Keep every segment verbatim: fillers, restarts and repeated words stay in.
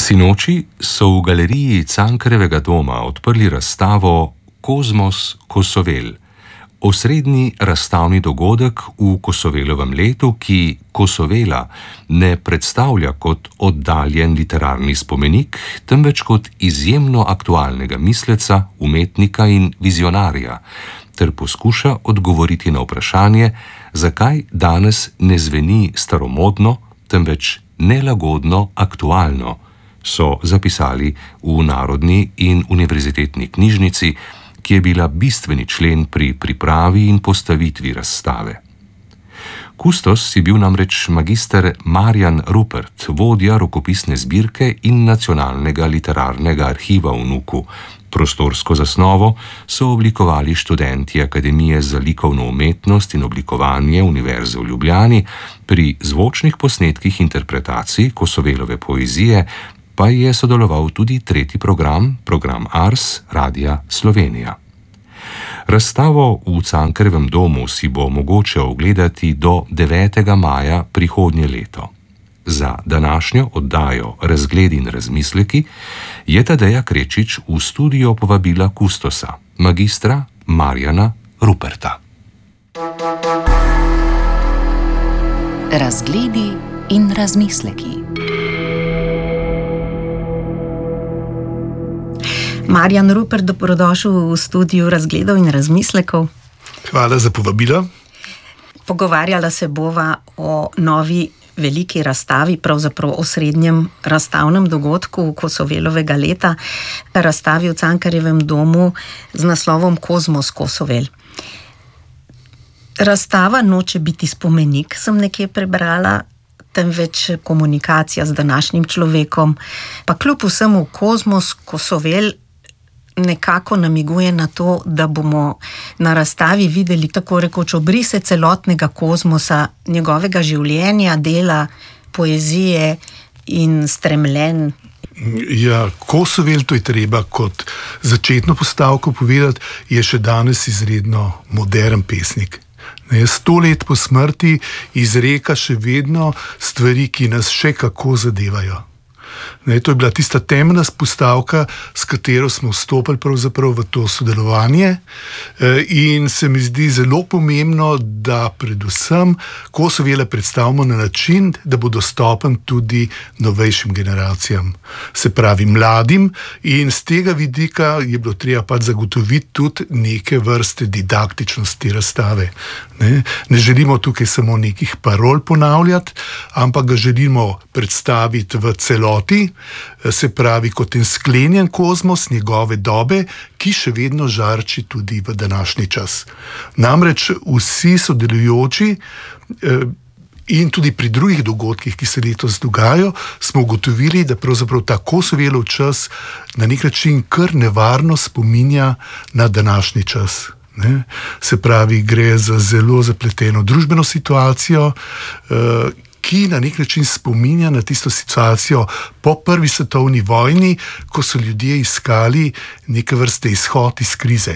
Sinoči so v galeriji Cankarjevega doma odprli razstavo Kozmos Kosovel, osrednji razstavni dogodek v Kosovelovem letu, ki Kosovela ne predstavlja kot oddaljen literarni spomenik, temveč kot izjemno aktualnega misleca, umetnika in vizionarja, ter poskuša odgovoriti na vprašanje, zakaj danes ne zveni staromodno, temveč nelagodno aktualno, so zapisali v Narodni in univerzitetni knjižnici, ki je bila bistveni člen pri pripravi in postavitvi razstave. Kustos je bil namreč magister Marjan Rupert, vodja rokopisne zbirke in nacionalnega literarnega arhiva v Nuku. Prostorsko zasnovo so oblikovali študenti Akademije za likovno umetnost in oblikovanje Univerze v Ljubljani, pri zvočnih posnetkih interpretacij Kosovelove poezije pa je sodeloval tudi tretji program, program Ars Radia Slovenija. Razstavo v Cankarjevem domu si bo mogoče ogledati do devetega maja prihodnje leto. Za današnjo oddajo Razgledi in razmisleki je Tadeja Krečič v studio povabila kustosa, magistra Marjana Ruperta. Razgledi in razmisleki. Marjan Rupert, dobrodošel v studiu Razgledov in razmislekov. Hvala za povabilo. Pogovarjala se bova o novi veliki razstavi, pravzaprav o srednjem razstavnem dogodku Kosovelovega leta, razstavi v Cankarjevem domu z naslovom Kozmos Kosovel. Razstava noče biti spomenik, sem nekje prebrala, temveč komunikacija z današnjim človekom, pa kljub vsemu Kozmos Kosovel nekako namiguje na to, da bomo na razstavi videli tako rekoč obrise celotnega kozmosa, njegovega življenja, dela, poezije in stremljenj. Ja, Kosovel, to je treba kot začetno postavko povedati, je še danes izredno moderen pesnik. Sto let po smrti izreka še vedno stvari, ki nas še kako zadevajo. Ne, to je bila tista temeljna postavka, s katero smo vstopili pravzaprav v to sodelovanje, in se mi zdi zelo pomembno, da predvsem Kosovela predstavimo na način, da bo dostopen tudi novejšim generacijam, se pravi mladim, in z tega vidika je bilo treba pač zagotoviti tudi neke vrste didaktičnosti razstave. Ne, ne želimo tukaj samo nekih parol ponavljati, ampak ga želimo predstaviti v celoti, se pravi kot en sklenjen kozmos njegove dobe, ki še vedno žarči tudi v današnji čas. Namreč vsi sodelujoči in tudi pri drugih dogodkih, ki se letos dogajajo, smo ugotovili, da pravzaprav ta Kosovelov čas na nek način kar nevarno spominja na današnji čas. Ne? Se pravi, gre za zelo zapleteno družbeno situacijo, ki na nek način spominja na tisto situacijo po prvi svetovni vojni, ko so ljudje iskali neke vrste izhod iz krize.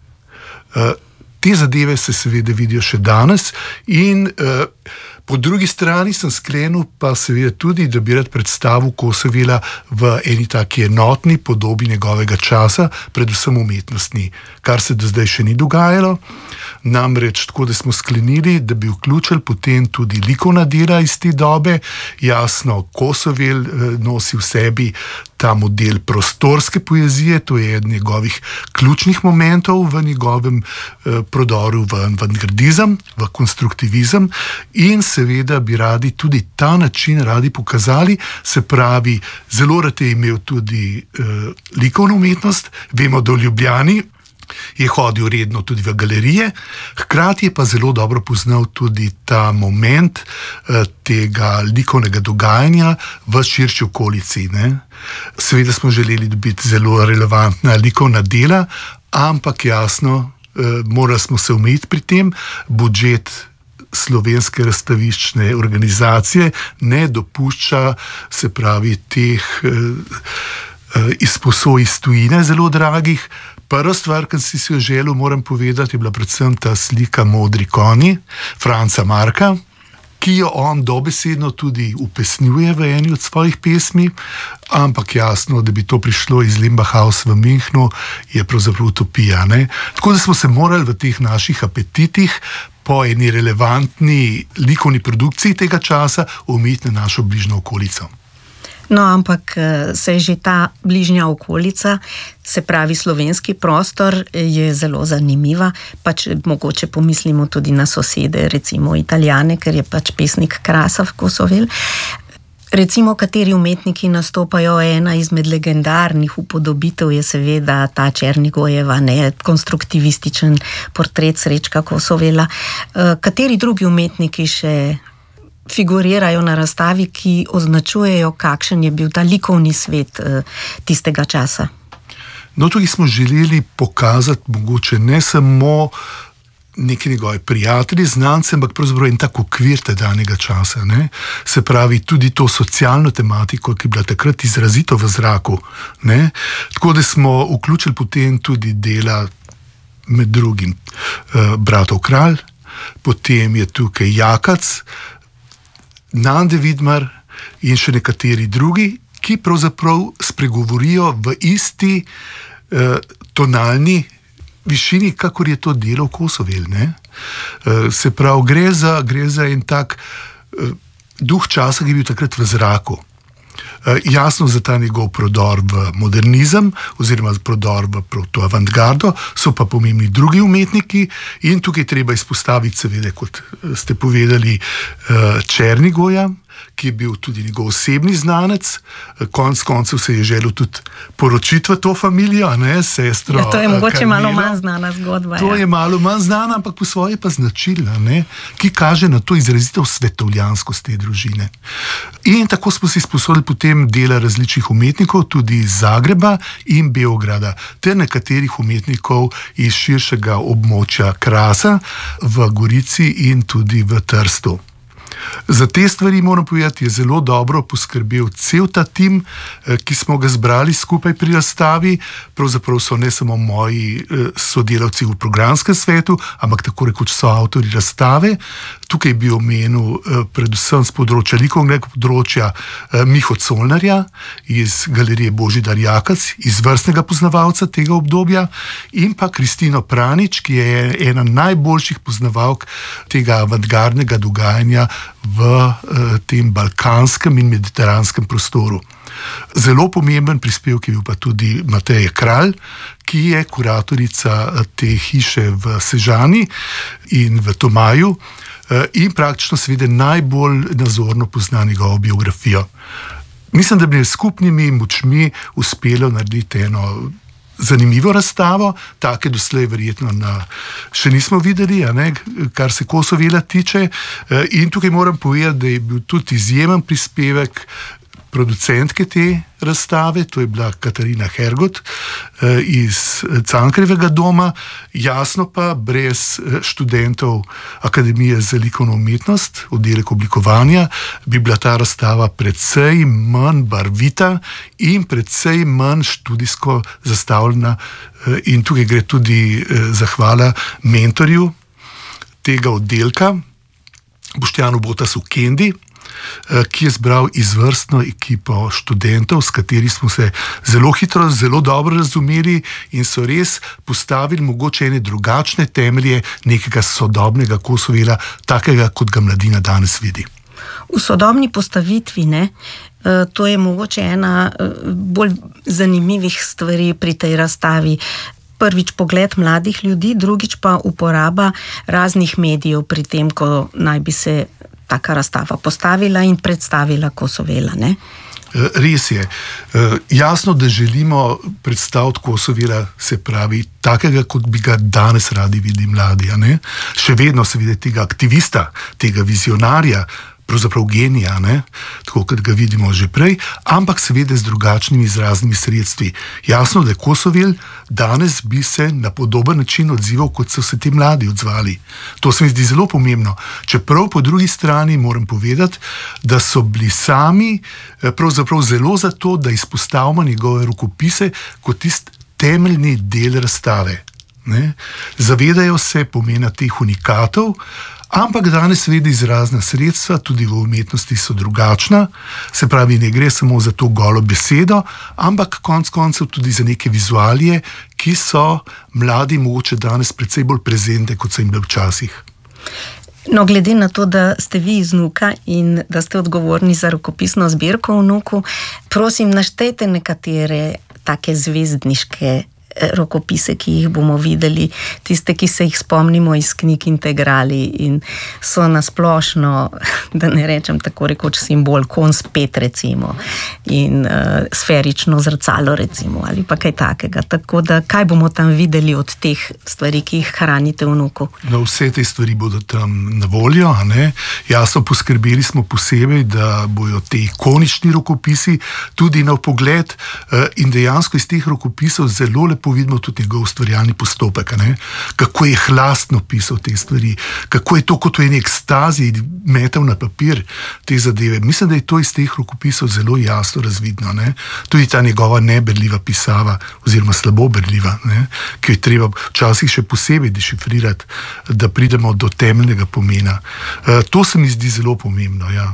Te zadeve se seveda vidijo še danes in po drugi strani sem sklenil pa seveda tudi, da bi rad predstavil Kosovela v eni taki enotni podobi njegovega časa, predvsem umetnostni, kar se do zdaj še ni dogajalo. Namreč tako, da smo sklenili, da bi vključili potem tudi likovna dela iz te dobe. Jasno, Kosovel nosi v sebi ta model prostorske poezije, to je eden njegovih ključnih momentov v njegovem eh, prodoru v avangardizem, v konstruktivizem, in seveda bi radi tudi ta način radi pokazali, se pravi, zelo rad je imel tudi eh, likovno umetnost, vemo, da v Ljubljani je hodil redno tudi v galerije, hkrati je pa zelo dobro poznal tudi ta moment eh, tega likovnega dogajanja v širši okolici. Ne? Seveda smo želeli dobiti zelo relevantna likovna dela, ampak jasno, eh, morali smo se omejiti pri tem, budžet Slovenske razstaviščne organizacije ne dopušča, se pravi, teh eh, eh, izposoj iz tujine zelo dragih. Prva stvar, ki si si jo želel, moram povedati, je bila predvsem ta slika Modri konji, Franca Marka. ki jo on dobesedno tudi upesnjuje v eni od svojih pesmi, ampak jasno, da bi to prišlo iz Limbahaus v Münchnu, je pravzaprav utopija. Ne? Tako da smo se morali v teh naših apetitih po eni relevantni likovni produkciji tega časa omejiti na našo bližnjo okolico. No, ampak se je že ta bližnja okolica, se pravi slovenski prostor, je zelo zanimiva, pač mogoče pomislimo tudi na sosede, recimo Italijane, ker je pač pesnik Krasav Kosovel. Recimo, kateri umetniki nastopajo, ena izmed legendarnih upodobitev je seveda ta Černigojeva, ne, konstruktivističen portret Srečka Kosovela. Kateri drugi umetniki še figurirajo na razstavi, ki označujejo, kakšen je bil ta likovni svet tistega časa? No, tukaj smo želeli pokazati mogoče ne samo neki njegovi prijatelji, znanci, ampak pravzaprav en tak okvir tedanjega časa. Ne? Se pravi, tudi to socialno tematiko, ki je bila takrat izrazito v zraku. Ne? Tako da smo vključili potem tudi dela med drugim eh, bratov Kralj, potem je tukaj Jakac, Nande Vidmar in še nekateri drugi, ki pravzaprav spregovorijo v isti eh, tonalni višini, kakor je to delal Kosovel. Ne? Eh, se pravi, gre za, gre za en tak eh, duh časa, ki je bil takrat v zraku. Jasno, za ta njegov prodor v modernizem oziroma prodor v to avantgardo so pa pomembni drugi umetniki in tukaj treba izpostaviti, seveda, kot ste povedali, Černigoja, ki je bil tudi njegov osebni znanec, konec koncev se je želel tudi poročiti v to familijo, ne, sestro. Ja, to je mogoče Karmelo. malo manj znana zgodba. To ja. je malo manj znana, ampak po svoje pa značilna, ne, ki kaže na to izrazitev svetovljanskost te družine. In tako smo si sposodili potem dela različnih umetnikov, tudi iz Zagreba in Beograda, ter nekaterih umetnikov iz širšega območja Krasa v Gorici in tudi v Trstu. Za te stvari, moram povedati, je zelo dobro poskrbel cel ta tim, ki smo ga zbrali skupaj pri razstavi. Pravzaprav so ne samo moji sodelavci v programskem svetu, ampak tako rekoč so avtorji razstave. Tukaj bi omenil predvsem z področja likovnega področja Miho Colnarja iz galerije Božidar Jakac, izvrstnega poznavalca tega obdobja, in pa Kristino Pranič, ki je ena najboljših poznavalk tega avantgardnega dogajanja v eh, tem balkanskem in mediteranskem prostoru. Zelo pomemben prispevek je bil pa tudi Mateja Kralj, ki je kuratorica te hiše v Sežani in v Tomaju eh, in praktično seveda najbolj nazorno pozna njegovo biografijo. Mislim, da bi s skupnimi močmi uspelo narediti eno zanimivo razstavo, take doslej verjetno na, še nismo videli, a ne, kar se Kosovela tiče. In tukaj moram povedati, da je bil tudi izjemen prispevek producentke te razstave, to je bila Katarina Hergot iz Cankarjevega doma, jasno pa brez študentov Akademije za likovno umetnost, oddelek oblikovanja, bi bila ta razstava precej manj barvita in precej manj študijsko zastavljena, in tukaj gre tudi zahvala mentorju tega oddelka, Boštjanu Botasu Kendi, ki je zbral izvrstno ekipo študentov, s kateri smo se zelo hitro, zelo dobro razumeli in so res postavili mogoče ene drugačne temelje nekega sodobnega Kosovela, takega, kot ga mladina danes vidi. V sodobni postavitvi, ne, to je mogoče ena bolj zanimivih stvari pri tej razstavi. Prvič pogled mladih ljudi, drugič pa uporaba raznih medijev pri tem, ko naj bi se taka razstava postavila in predstavila Kosovela, ne? Res je. Jasno, da želimo predstaviti Kosovela, se pravi, takega, kot bi ga danes radi videli mladi, a ne? Še vedno se vidi tega aktivista, tega vizionarja, pravzaprav genija, ne? Tako kot ga vidimo že prej, ampak seveda z drugačnimi izraznimi sredstvi. Jasno, da je Kosovel danes bi se na podoben način odzival, kot so se ti mladi odzvali. To se mi zdi zelo pomembno. Čeprav po drugi strani moram povedati, da so bili sami pravzaprav zelo za to, da izpostavimo njegove rokopise kot tist temeljni del razstave. Ne? Zavedajo se pomena teh unikatov, Ampak danes seveda izrazna sredstva tudi v umetnosti so drugačna, se pravi, ne gre samo za to golo besedo, ampak konec koncev tudi za neke vizualije, ki so mladi mogoče danes precej bolj prezente, kot so jim bile včasih. No, glede na to, da ste vi iz Nuka in da ste odgovorni za rokopisno zbirko v Nuku, prosim, naštejte nekatere take zvezdniške rokopise, ki jih bomo videli, tiste, ki se jih spomnimo iz knjig integrali in so nasplošno, da ne rečem tako rekoč simbol, konj spet recimo in uh, sferično zrcalo recimo ali pa kaj takega. Tako da, kaj bomo tam videli od teh stvari, ki jih hranite v Nuku? No, vse te stvari bodo tam na voljo, a ne? Jasno, poskrbeli smo posebej, da bojo te ikonični rokopisi tudi na vpogled uh, in dejansko iz teh rokopisov zelo lepo vidimo tudi njegov ustvarjalni postopek, ne? Kako je hlastno pisal te stvari, kako je to kot v eni ekstazi metal na papir te zadeve. Mislim, da je to iz teh rokopisov zelo jasno razvidno, ne? Tudi ta njegova neberljiva pisava oziroma slabo berljiva, ne? Ki jo je treba včasih še posebej dešifrirati, da pridemo do temeljnega pomena. Uh, to se mi zdi zelo pomembno, ja.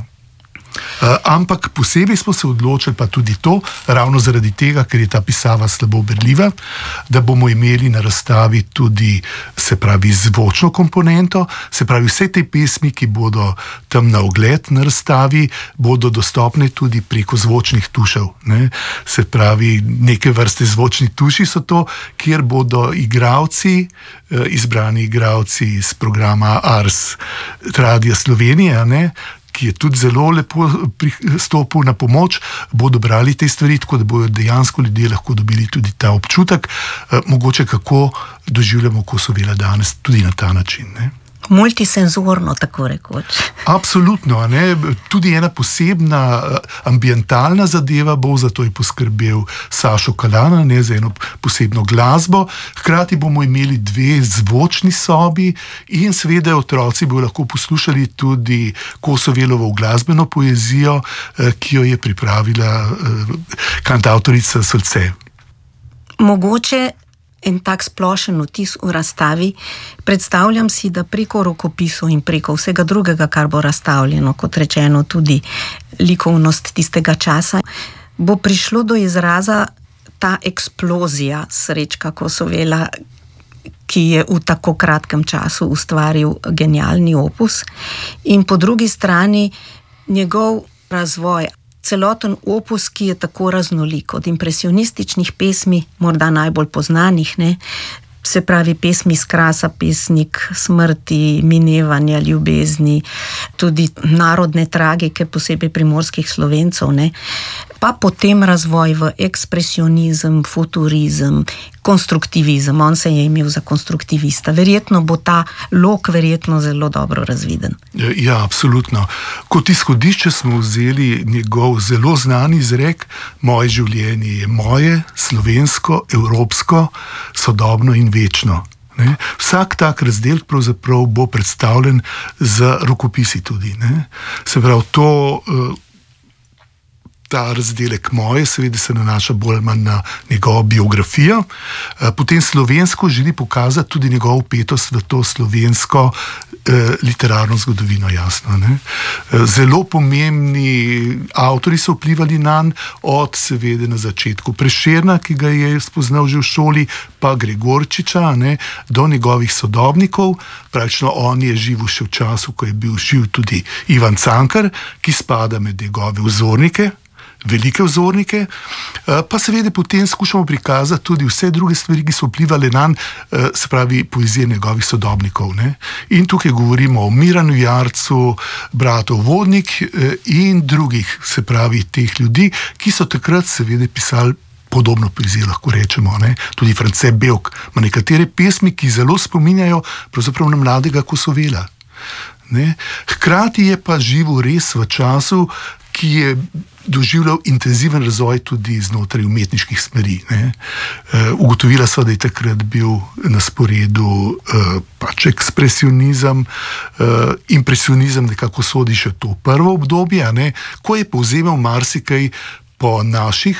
Uh, ampak posebej smo se odločili pa tudi to, ravno zaradi tega, ker je ta pisava slabo berljiva, da bomo imeli na razstavi tudi, se pravi, zvočno komponento, se pravi, vse te pesmi, ki bodo tam na ogled na razstavi, bodo dostopne tudi preko zvočnih tušev, ne? Se pravi, neke vrste zvočni tuši so to, kjer bodo igralci, izbrani igralci iz programa Ars Radia Slovenija, ne? Ki je tudi zelo lepo pristopil na pomoč, bodo brali te stvari, tako da bodo dejansko ljudje lahko dobili tudi ta občutek, eh, mogoče kako doživljamo Kosovela danes, tudi na ta način, ne. Multisenzorno, tako rekoč. Absolutno, a ne? Tudi ena posebna ambientalna zadeva bo, zato je poskrbel Sašo Kalana, ne, za eno posebno glasbo. Hkrati bomo imeli dve zvočni sobi in seveda otroci bodo lahko poslušali tudi Kosovelovo glasbeno poezijo, ki jo je pripravila kantavtorica Solce. Mogoče en tak splošen vtis v razstavi. Predstavljam si, da preko rokopisov in preko vsega drugega, kar bo razstavljeno, kot rečeno tudi likovnost tistega časa, bo prišlo do izraza ta eksplozija Srečka Kosovela, ki je v tako kratkem času ustvaril genialni opus, in po drugi strani njegov razvoj, celoten opus, ki je tako raznolik, od impresionističnih pesmi, morda najbolj poznanih, ne, se pravi pesmi iz Krasa, pesnik smrti, minevanja, ljubezni, tudi narodne tragike, posebej primorskih Slovencev, ne, pa potem razvoj v ekspresionizem, futurizem, konstruktivizem. On se je imel za konstruktivista. Verjetno bo ta lok verjetno zelo dobro razviden. Ja, absolutno. Kot izhodišče smo vzeli njegov zelo znani izrek: moje življenje je moje, slovensko, evropsko, sodobno in večno. Ne? Vsak tak razdelek pravzaprav bo predstavljen z rokopisi tudi. Ne? Se pravi, to ta razdelek moje seveda se nanaša bolj manj na njegovo biografijo. Potem slovensko želi pokazati tudi njegovo vpetost v to slovensko eh, literarno zgodovino, jasno. Ne? Zelo pomembni avtori so vplivali nanj, od seveda na začetku Prešerna, ki ga je spoznal že v šoli, pa Gregorčiča, ne, do njegovih sodobnikov. Praktično on je živel še v času, ko je bil živ tudi Ivan Cankar, ki spada med njegove vzornike, velike vzornike, pa seveda potem skušamo prikazati tudi vse druge stvari, ki so vplivali nanj, se pravi poezije njegovih sodobnikov. Ne? In tukaj govorimo o Miranu Jarcu, bratov Vodnik in drugih, se pravi teh ljudi, ki so takrat seveda pisali podobno poezijo, lahko rečemo. Ne? Tudi France Bevk ima nekatere pesmi, ki zelo spominjajo pravzaprav na mladega Kosovela. Ne? Hkrati je pa živel res v času, ki je doživljal intenziven razvoj tudi znotraj umetniških smeri. Ne? E, ugotovila sva, da je takrat bil na sporedu e, pač ekspresionizem, e, impresionizem nekako sodi še to prvo obdobje, ne? Ko je povzemal marsikaj po naših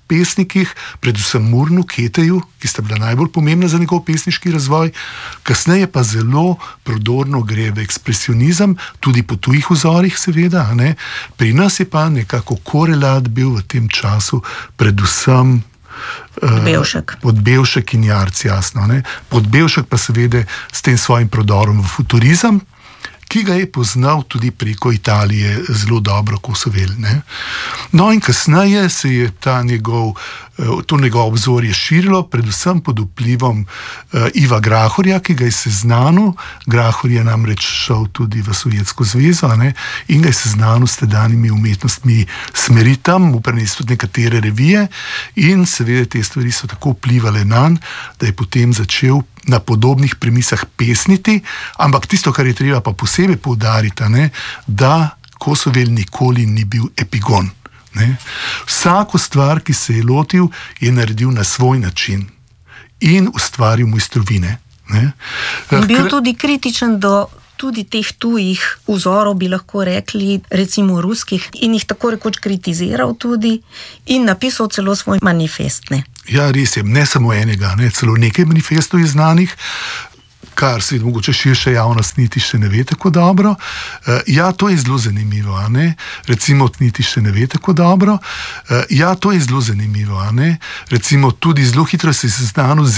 pesnikih, predvsem Murnu, Keteju, ki sta bila najbolj pomembna za njegov pesniški razvoj, kasneje pa zelo prodorno gre v ekspresionizem, tudi po tujih vzorih, seveda. Ne? Pri nas je pa nekako korelat bil v tem času predvsem Podbevšek. Uh, Podbevšek in Jarc, jasno. Ne? Podbevšek pa seveda s tem svojim prodorom v futurizem, ki ga je poznal tudi preko Italije zelo dobro Kosovel. Ne? No in kasneje se je ta njegov, to njegov obzorje širilo, predvsem pod vplivom uh, Iva Grahorja, ki ga je seznanil. Grahor je namreč šel tudi v Sovjetsko zvezo, ne? In ga je seznanil s tedanjimi umetnostmi smeri tam, uprenesel tudi nekatere revije in seveda te stvari so tako vplivale nanj, da je potem začel na podobnih premisah pesniti, ampak tisto, kar je treba pa posebej poudariti, ne, da Kosovel nikoli ni bil epigon. Ne. Vsako stvar, ki se je lotil, je naredil na svoj način in ustvaril mojstrovine. Ne. In bil tudi kritičen do tudi teh tujih vzorov, bi lahko rekli, recimo ruskih, in jih tako rekoč kritiziral tudi in napisal celo svoj manifest. Ne. Ja, res je, ne samo enega, ne, celo nekaj manifestov je znanih, kar se mogoče širša javnost niti še ne ve tako dobro. Ja, to je zelo zanimivo, a ne? Recimo, niti še ne ve tako dobro. Ja, to je zelo zanimivo, a ne? Recimo, tudi zelo hitro se je seznanil z